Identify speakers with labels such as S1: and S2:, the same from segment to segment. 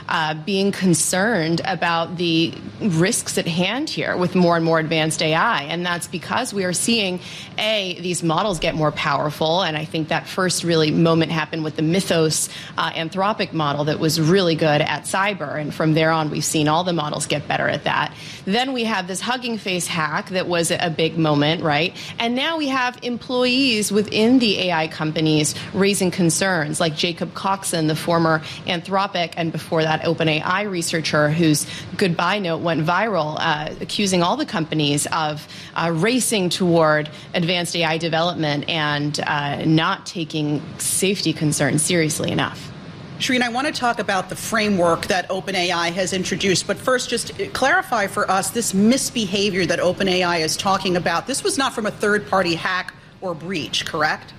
S1: being concerned about the risks at hand here with more and more advanced AI. And that's because we are seeing, these models get more powerful. And I think that first really moment happened with the Mythos Anthropic model that was really good at cyber. And from there on, we've seen all the models get better at that. Then we have this Hugging Face hack that was a big moment, right? And now we have employees within the AI companies raising concerns, like Jacob Coxon, the former Anthropic and before that OpenAI researcher whose goodbye note went viral, accusing all the companies of racing toward advanced AI development and not taking safety concerns seriously enough.
S2: Shireen, I want to talk about the framework that OpenAI has introduced, but first just clarify for us this misbehavior that OpenAI is talking about. This was not from a third-party hack or breach, correct?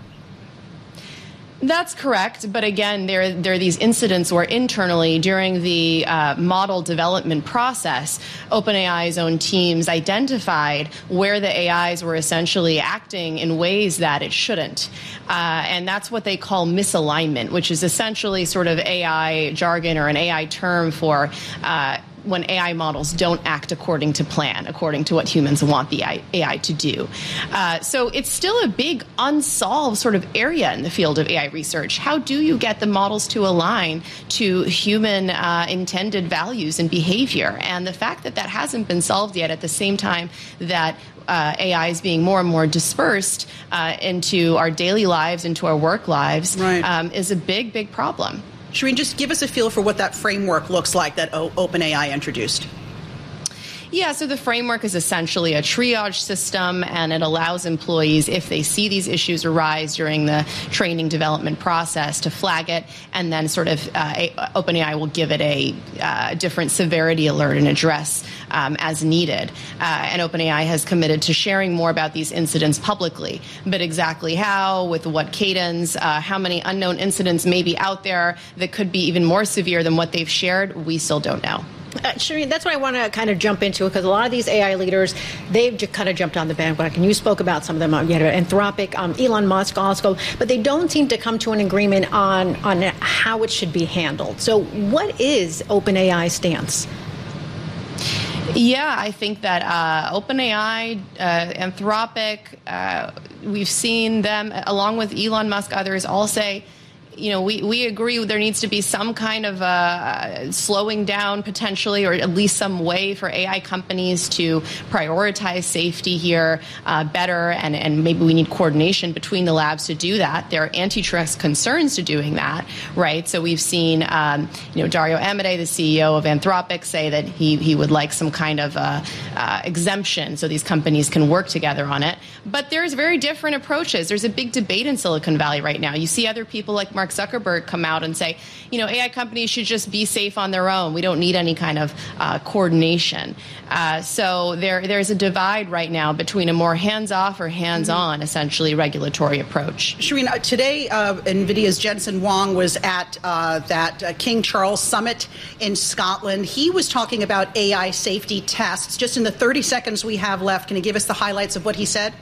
S1: That's correct. But again, there are these incidents where internally during the model development process, OpenAI's own teams identified where the AIs were essentially acting in ways that it shouldn't. And that's what they call misalignment, which is essentially sort of AI jargon or an AI term for when AI models don't act according to plan, according to what humans want the AI to do. So it's still a big unsolved sort of area in the field of AI research. How do you get the models to align to human intended values and behavior? And the fact that that hasn't been solved yet at the same time that AI is being more and more dispersed into our daily lives, into our work lives, is a big, big problem.
S2: Shireen, just give us a feel for what that framework looks like that OpenAI introduced.
S1: Yeah, so the framework is essentially a triage system, and it allows employees, if they see these issues arise during the training development process, to flag it, and then sort of OpenAI will give it a different severity alert and address as needed. And OpenAI has committed to sharing more about these incidents publicly, but exactly how, with what cadence, how many unknown incidents may be out there that could be even more severe than what they've shared, we still don't know.
S3: Shireen, that's what I want to kind of jump into, because a lot of these AI leaders, they've just kind of jumped on the bandwagon. You spoke about some of them, you know, Anthropic, Elon Musk also, but they don't seem to come to an agreement on how it should be handled. So what is OpenAI's stance?
S1: Yeah, I think that OpenAI, Anthropic, we've seen them, along with Elon Musk, others all say, you know, we agree there needs to be some kind of slowing down potentially, or at least some way for AI companies to prioritize safety here better, and maybe we need coordination between the labs to do that. There are antitrust concerns to doing that, right? So we've seen, Dario Amodei, the CEO of Anthropic, say that he would like some kind of exemption so these companies can work together on it. But there's very different approaches. There's a big debate in Silicon Valley right now. You see other people like Mark Zuckerberg come out and say, you know, AI companies should just be safe on their own. We don't need any kind of coordination. So there's a divide right now between a more hands-off or hands-on, essentially, regulatory approach.
S2: Shireen, today NVIDIA's Jensen Huang was at that King Charles Summit in Scotland. He was talking about AI safety tests. Just in the 30 seconds we have left, can you give us the highlights of what he said?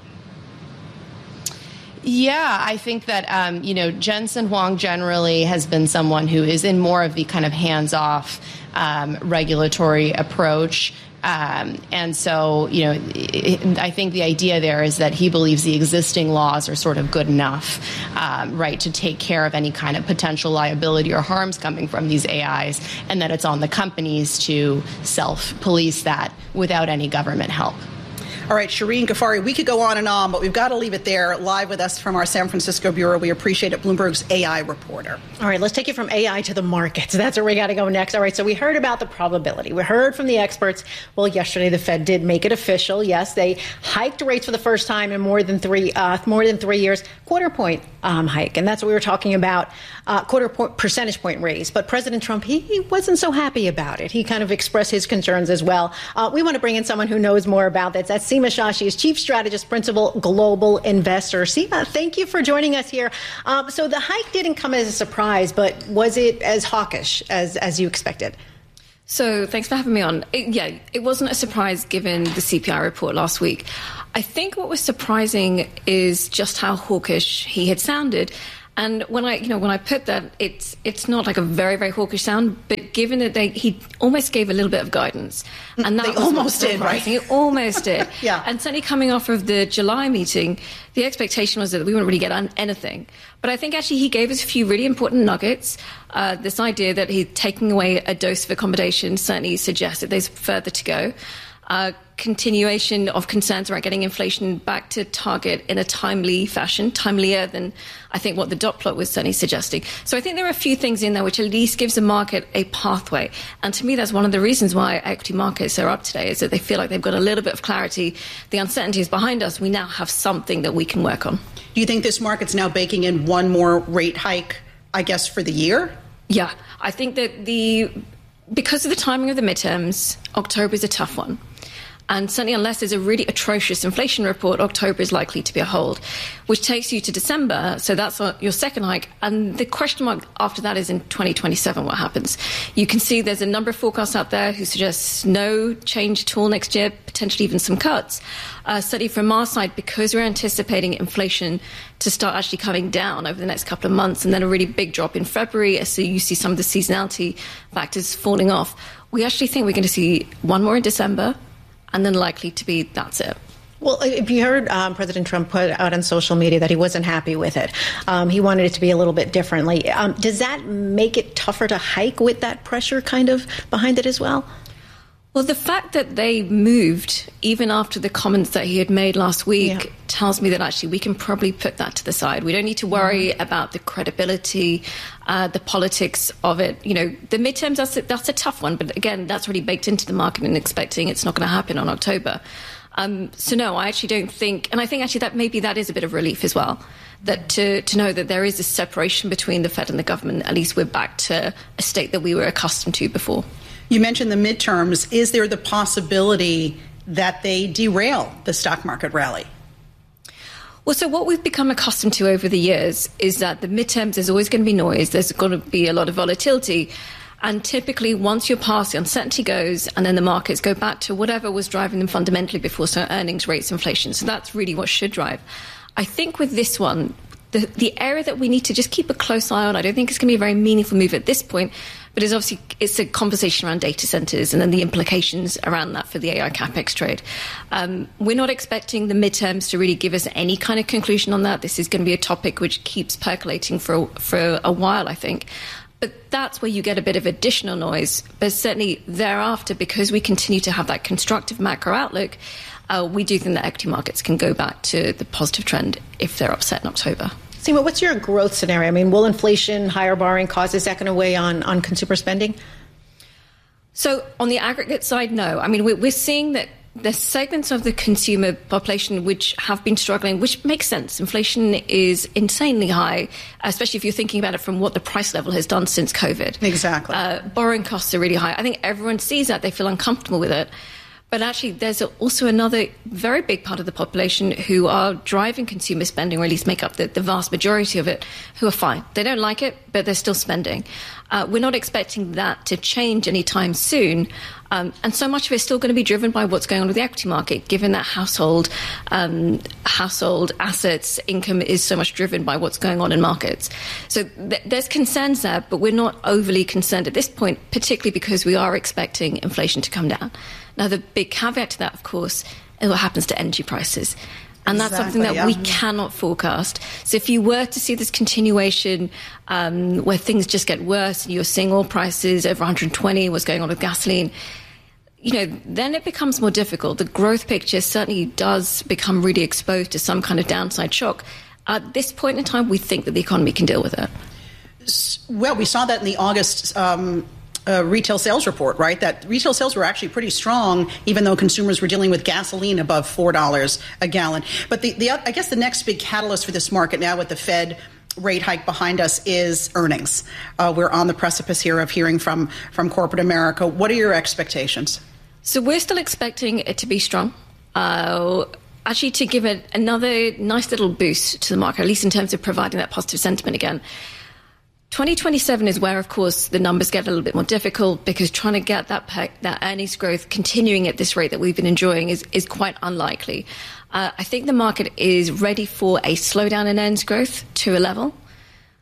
S1: Yeah, I think that, Jensen Huang generally has been someone who is in more of the kind of hands-off regulatory approach. And so, I think the idea there is that he believes the existing laws are sort of good enough, right, to take care of any kind of potential liability or harms coming from these AIs, and that it's on the companies to self-police that without any government help.
S2: All right, Shireen Ghaffari, we could go on and on, but we've got to leave it there. Live with us from our San Francisco bureau, we appreciate it, Bloomberg's AI reporter.
S3: All right, let's take it from AI to the markets. That's where we got to go next. All right, so we heard about the probability. We heard from the experts. Well, yesterday the Fed did make it official. Yes, they hiked rates for the first time in more than 3 years, quarter point hike. And that's what we were talking about, percentage point raise. But President Trump, he wasn't so happy about it. He kind of expressed his concerns as well. We want to bring in someone who knows more about this. That's Seema Shashi is Chief Strategist, Principal Global Investor. Seema, thank you for joining us here. So the hike didn't come as a surprise, but was it as hawkish as you expected?
S4: So thanks for having me on. It wasn't a surprise given the CPI report last week. I think what was surprising is just how hawkish he had sounded. And when I put that, it's not like a very, very hawkish sound, but given that he almost gave a little bit of guidance, and that
S2: they almost did, right?
S4: He almost did.
S2: Yeah.
S4: And certainly coming off of the July meeting, the expectation was that we wouldn't really get anything. But I think actually he gave us a few really important nuggets. This idea that he's taking away a dose of accommodation certainly suggests that there's further to go. Continuation of concerns around getting inflation back to target in a timely fashion, timelier than I think what the dot plot was certainly suggesting. So I think there are a few things in there which at least gives the market a pathway. And to me, that's one of the reasons why equity markets are up today, is that they feel like they've got a little bit of clarity. The uncertainty is behind us. We now have something that we can work on.
S2: Do you think this market's now baking in one more rate hike, I guess, for the year?
S4: Yeah, I think that because of the timing of the midterms, October is a tough one. And certainly unless there's a really atrocious inflation report, October is likely to be a hold, which takes you to December. So that's your second hike. And the question mark after that is in 2027, what happens? You can see there's a number of forecasts out there who suggest no change at all next year, potentially even some cuts. Certainly from our side, because we're anticipating inflation to start actually coming down over the next couple of months, and then a really big drop in February, so you see some of the seasonality factors falling off. We actually think we're going to see one more in December, and then likely to be that's it.
S3: Well, if you heard President Trump put out on social media that he wasn't happy with it, he wanted it to be a little bit differently. Does that make it tougher to hike with that pressure kind of behind it as well?
S4: Well, the fact that they moved, even after the comments that he had made last week, tells me that actually we can probably put that to the side. We don't need to worry about the credibility, the politics of it. You know, the midterms, that's a tough one. But again, that's already baked into the market and expecting it's not going to happen on October. So no, I actually don't think, and I think actually that maybe that is a bit of relief as well, that to know that there is a separation between the Fed and the government. At least we're back to a state that we were accustomed to before.
S2: You mentioned the midterms. Is there the possibility that they derail the stock market rally?
S4: Well, so what we've become accustomed to over the years is that the midterms, there's always going to be noise. There's going to be a lot of volatility. And typically, once you're past, the uncertainty goes, and then the markets go back to whatever was driving them fundamentally before, so earnings, rates, inflation. So that's really what should drive. I think with this one, the area that we need to just keep a close eye on, I don't think it's going to be a very meaningful move at this point, but it's a conversation around data centers and then the implications around that for the AI capex trade. We're not expecting the midterms to really give us any kind of conclusion on that. This is going to be a topic which keeps percolating for a while, I think. But that's where you get a bit of additional noise. But certainly thereafter, because we continue to have that constructive macro outlook, we do think that equity markets can go back to the positive trend if they're upset in October.
S3: Seema, what's your growth scenario? I mean, will inflation, higher borrowing costs, is that going to weigh on consumer spending?
S4: So on the aggregate side, no. I mean, we're seeing that there's segments of the consumer population which have been struggling, which makes sense. Inflation is insanely high, especially if you're thinking about it from what the price level has done since COVID.
S2: Exactly.
S4: Borrowing costs are really high. I think everyone sees that. They feel uncomfortable with it. But actually, there's also another very big part of the population who are driving consumer spending, or at least make up the vast majority of it, who are fine. They don't like it, but they're still spending. We're not expecting that to change anytime soon. And so much of it is still going to be driven by what's going on with the equity market, given that household assets income is so much driven by what's going on in markets. So there's concerns there, but we're not overly concerned at this point, particularly because we are expecting inflation to come down. Now, the big caveat to that, of course, is what happens to energy prices. And that's something that we cannot forecast. So if you were to see this continuation where things just get worse and you're seeing oil prices over 120, what's going on with gasoline, then it becomes more difficult. The growth picture certainly does become really exposed to some kind of downside shock. At this point in time, we think that the economy can deal with it.
S2: Well, we saw that in the August retail sales report, right? That retail sales were actually pretty strong, even though consumers were dealing with gasoline above $4 a gallon. But I guess the next big catalyst for this market now with the Fed rate hike behind us is earnings. We're on the precipice here of hearing from corporate America. What are your expectations?
S4: So we're still expecting it to be strong. Actually, to give it another nice little boost to the market, at least in terms of providing that positive sentiment again. 2027 is where, of course, the numbers get a little bit more difficult because trying to get that earnings growth continuing at this rate that we've been enjoying is quite unlikely. I think the market is ready for a slowdown in earnings growth to a level.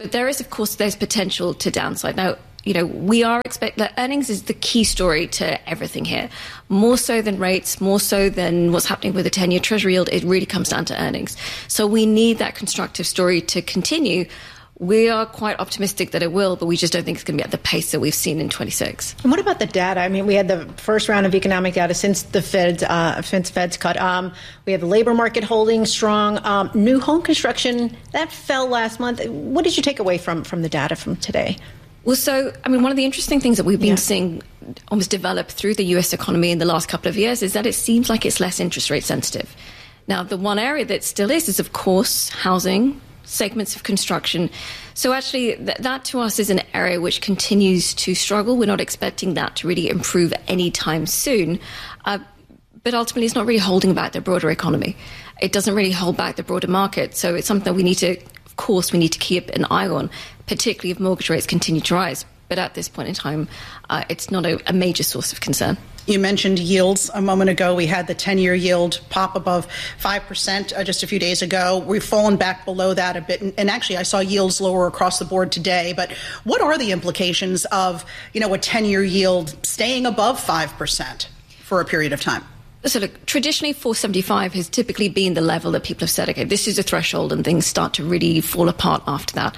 S4: But there is, of course, there's potential to downside. Now, we are expect that earnings is the key story to everything here. More so than rates, more so than what's happening with the 10-year Treasury yield, it really comes down to earnings. So we need that constructive story to continue. We are quite optimistic that it will, but we just don't think it's going to be at the pace that we've seen in 26.
S3: And what about the data? I mean, we had the first round of economic data since the Fed's cut. We have the labor market holding strong. New home construction, that fell last month. What did you take away from the data from today?
S4: Well, so, one of the interesting things that we've been seeing almost develop through the U.S. economy in the last couple of years is that it seems like it's less interest rate sensitive. Now, the one area that still is, of course, housing, segments of construction. So actually, that to us is an area which continues to struggle. We're not expecting that to really improve anytime soon. But ultimately, it's not really holding back the broader economy. It doesn't really hold back the broader market. So it's something that we need to keep an eye on, particularly if mortgage rates continue to rise. But at this point in time, it's not a major source of concern.
S2: You mentioned yields a moment ago. We had the 10-year yield pop above 5% just a few days ago. We've fallen back below that a bit. And actually, I saw yields lower across the board today. But what are the implications of, a 10-year yield staying above 5% for a period of time?
S4: So look, traditionally 475 has typically been the level that people have said, okay, this is a threshold, and things start to really fall apart after that.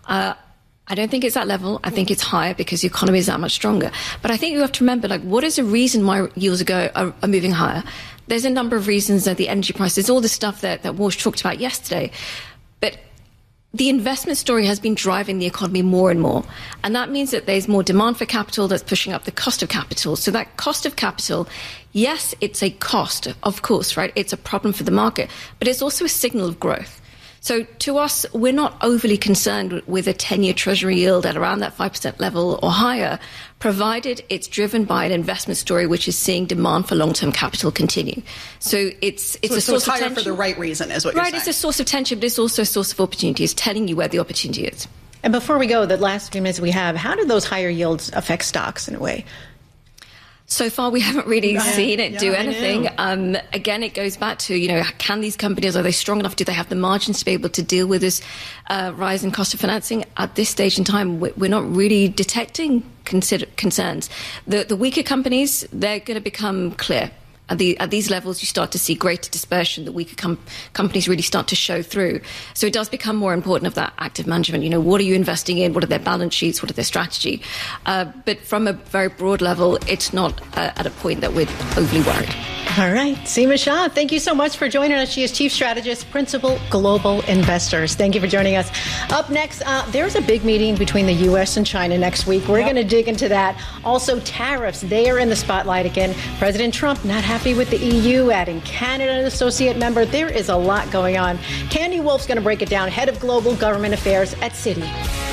S4: I don't think it's that level. I think it's higher because the economy is that much stronger. But I think you have to remember, what is the reason why yields are moving higher? There's a number of reasons, the energy prices, all the stuff that Walsh talked about yesterday. But the investment story has been driving the economy more and more. And that means that there's more demand for capital that's pushing up the cost of capital. So that cost of capital, yes, it's a cost, of course, right? It's a problem for the market, but it's also a signal of growth. So to us, we're not overly concerned with a 10-year Treasury yield at around that 5% level or higher, provided it's driven by an investment story which is seeing demand for long-term capital continue. So it's a source of tension.
S2: Higher for the right reason, is what you're saying.
S4: Right, it's a source of tension, but it's also a source of opportunity. It's telling you where the opportunity is.
S3: And before we go, the last few minutes we have, how do those higher yields affect stocks in a way?
S4: So far, we haven't really seen it do anything. Again, it goes back to, can these companies, are they strong enough? Do they have the margins to be able to deal with this rise in cost of financing? At this stage in time, we're not really detecting concerns. The weaker companies, they're going to become clear. At these levels, you start to see greater dispersion. The weaker companies really start to show through. So it does become more important of that active management. What are you investing in? What are their balance sheets? What are their strategy? But from a very broad level, it's not at a point that we're overly worried.
S3: All right. Seema Shah, thank you so much for joining us. She is Chief Strategist, Principal Global Investors. Thank you for joining us. Up next, there's a big meeting between the U.S. and China next week. We're going to dig into that. Also, tariffs. They are in the spotlight again. President Trump not happy with the EU, adding Canada an associate member. There is a lot going on. Candy Wolf's going to break it down, head of global government affairs at Citi.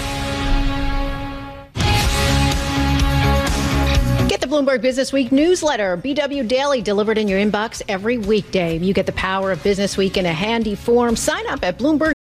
S3: Get the Bloomberg Business Week newsletter, BW Daily, delivered in your inbox every weekday. You get the power of Business Week in a handy form. Sign up at Bloomberg.